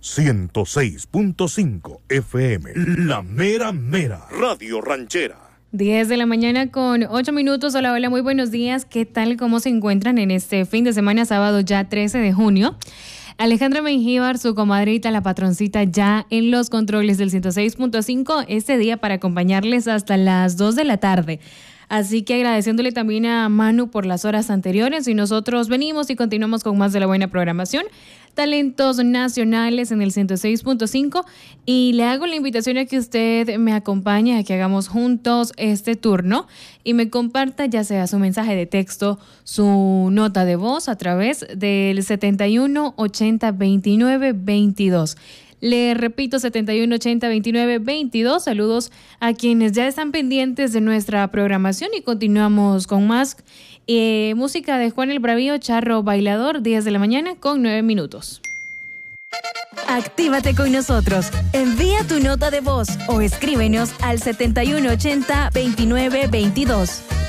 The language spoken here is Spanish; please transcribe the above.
106.5 FM, la mera mera radio ranchera. 10 de la mañana con 8 minutos. Hola, hola, muy buenos días. ¿Qué tal? ¿Cómo se encuentran en este fin de semana, sábado ya 13 de junio? Alejandra Mengíbar, su comadrita, la patroncita, ya en los controles del 106.5 este día para acompañarles hasta las 2 de la tarde. Así que agradeciéndole también a Manu por las horas anteriores, y nosotros venimos y continuamos con más de la buena programación. Talentos nacionales en el 106.5, y le hago la invitación a que usted me acompañe, a que hagamos juntos este turno y me comparta ya sea su mensaje de texto, su nota de voz a través del 71 80 29 22. Le repito, 71 80 29 22. Saludos a quienes ya están pendientes de nuestra programación, y continuamos con más música de Juan el Bravío, Charro Bailador, 10 de la mañana con 9 minutos. Actívate con nosotros. Envía tu nota de voz o escríbenos al 71 80 29 22.